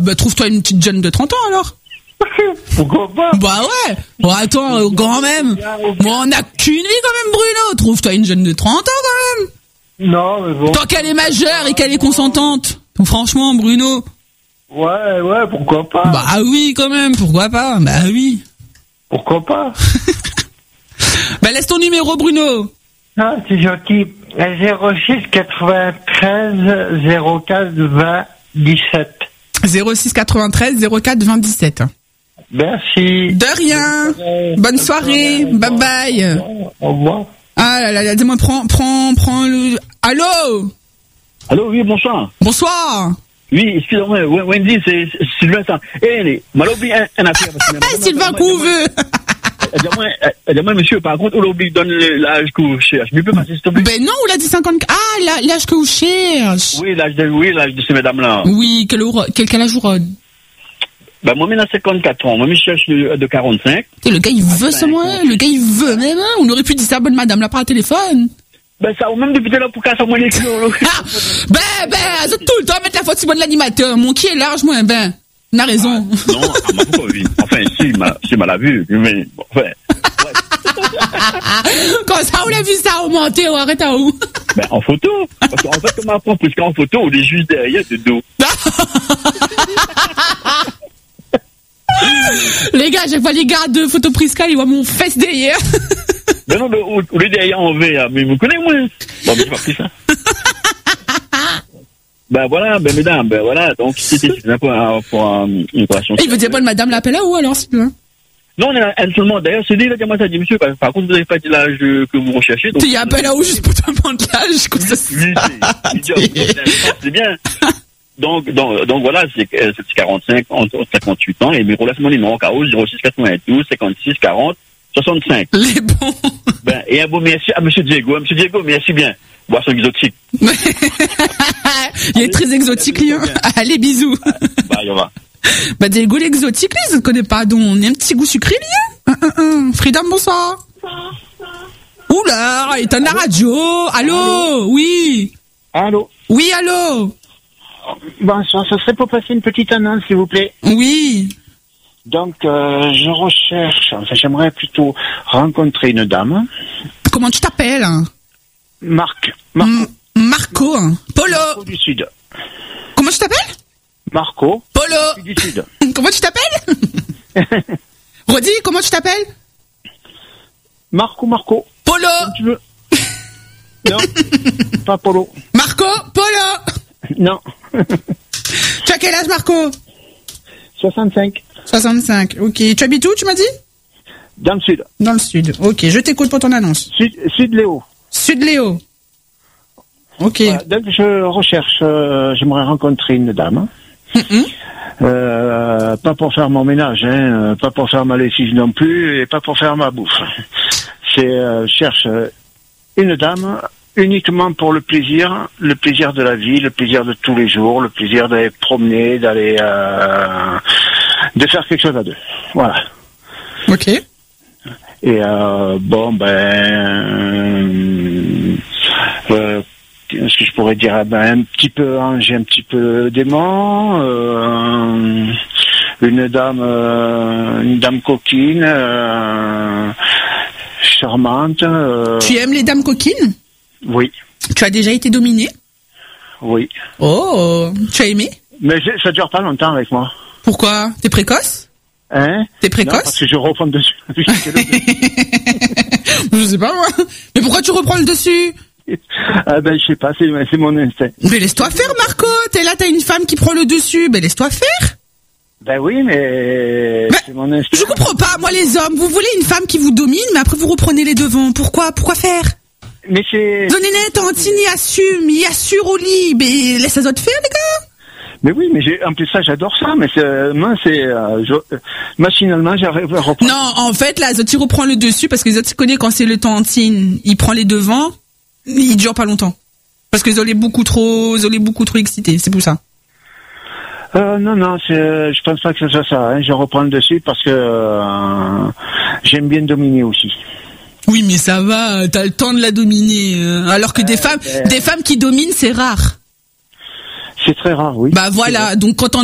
Bah, trouve-toi une petite jeune de 30 ans, alors. Pourquoi pas? Bah ouais. Bon, attends, quand même. Bon, on n'a qu'une vie, quand même, Bruno. Trouve-toi une jeune de 30 ans, quand même. Non, mais bon. Tant qu'elle est majeure et qu'elle est consentante. Donc, franchement, Bruno. Ouais, pourquoi pas? Bah oui, quand même, pourquoi pas? Bah oui. Pourquoi pas? Bah, laisse ton numéro, Bruno. Ah, c'est gentil. 06 93 04 20 17. 06 93 04 20 17. Merci. De rien. Bonne soirée. Bye bye. Au revoir. Ah là là, dis-moi, prends le... Allô? Allô, oui, bonsoir. Bonsoir. Oui, excusez-moi, Wendy, c'est Sylvain. M'a oublié un affaire. Sylvain Couveux. Dis-moi, monsieur, par contre, on oublie de donner l'âge que vous cherchez. Je peux passer, s'il te plaît? Ben non, on l'a dit 50... Ah, l'âge que vous cherchez. Oui, l'âge de ces mesdames-là. Oui, quel âge aura... Ben, moi, maintenant, 54 ans. Moi, je cherche de 45. Le gars, il veut ça, moi. Le gars, il veut même. Hein. On aurait pu dire ça à bonne madame, là, par téléphone. Ben, ça, ou même depuis là pour casser mon écran. Ben, tout le temps, mettre la faute sur moi de l'animateur. Mon qui est large, moi, ben. On a raison. Ah, non, ma pas vu. Enfin, si, m'a l'a vu. Mais, bon, enfin. Quand ça, on l'a vu ça augmenter, on arrête à où? Ben, en photo. Parce qu'en fait, on m'apprend plus qu'en photo, on est juste derrière, de dos. Les gars, chaque fois les gars de Photoprisca, ils voient mon fesse derrière. Ben non, mais on est derrière en VR, mais vous connaissez moi. Bon, mais c'est pas plus ça. Ben voilà, ben mesdames, ben voilà, donc c'était pour une opération. Il veut dire bonne madame l'appelle à où alors, si tu veux? Non, elle seulement, d'ailleurs, c'est dit, moi ça dit, monsieur, par contre, vous n'avez pas dit l'âge que vous recherchez. Tu y appelles à où juste pour te demander l'âge, comme ça? C'est bien. Donc voilà, c'est 45, entre 58 ans, et mes relations numéro KO, 06 92 56 40 65. Les bons. Ben, et un beau merci à monsieur Diego. Monsieur Diego, merci bien. Boisson exotique. Il est très exotique, lui, hein. Allez, bisous. Bah, il y va. Bah, Diego, l'exotique, lui, je ne connais pas, donc on a un petit goût sucré, lui, hein. Freedom, bonsoir. Oula, éteins la radio. Allô? Oui. Allô? Oui, allô? Bonsoir, ça serait pour passer une petite annonce, s'il vous plaît. Oui. Donc, je recherche, enfin, j'aimerais plutôt rencontrer une dame. Comment tu t'appelles? Marco. Marco. Polo. Marco du Sud. Comment tu t'appelles? Marco. Polo. Du Sud. Comment tu t'appelles? Redis, comment tu t'appelles? Marco. Polo. Comme tu veux. Non, pas Polo. Marco. Polo. Non. Tu as quel âge, Marco? 65. 65, ok. Tu habites où, tu m'as dit? Dans le Sud. Dans le Sud, ok. Je t'écoute pour ton annonce. Sud Léo. Sud Léo. Ok. Voilà, donc je recherche, j'aimerais rencontrer une dame. Pas pour faire mon ménage, hein, pas pour faire ma lessive non plus, et pas pour faire ma bouffe. Je cherche une dame uniquement pour le plaisir de la vie, le plaisir de tous les jours, le plaisir d'aller promener, d'aller de faire quelque chose à deux. Voilà. Ok. Et bon ce que je pourrais dire, un petit peu ange, un petit peu démon, une dame coquine, charmante. Tu aimes les dames coquines? Oui. Tu as déjà été dominé? Oui. Oh, tu as aimé? Mais ça dure pas longtemps avec moi. Pourquoi? T'es précoce? Hein? T'es précoce? Non, parce que je reprends le dessus. Je sais pas moi. Mais pourquoi tu reprends le dessus? Ah ben je sais pas, c'est mon instinct. Mais laisse-toi faire, Marco. T'es là, t'as une femme qui prend le dessus. Ben laisse-toi faire. Ben oui, mais c'est mon instinct. Je comprends pas, moi les hommes, vous voulez une femme qui vous domine, mais après vous reprenez les devants. Pourquoi faire? Mais c'est... Donnez-les, tantine, il assure au lit. Mais laisse les autres faire, les gars. Mais oui, mais en plus ça, j'adore ça, mais machinalement, j'arrive à reprendre. Non, en fait, là, les autres, ils reprennent le dessus, parce que les autres, ils connaissent quand c'est le tantine, il prend les devants, il dure pas longtemps. Parce qu'ils ont les beaucoup trop excités, c'est pour ça. Non, je pense pas que ce soit ça, hein. Je reprends le dessus parce que, j'aime bien dominer aussi. Oui, mais ça va, t'as le temps de la dominer, alors que des femmes qui dominent, c'est rare. C'est très rare, oui. Bah voilà, donc quand on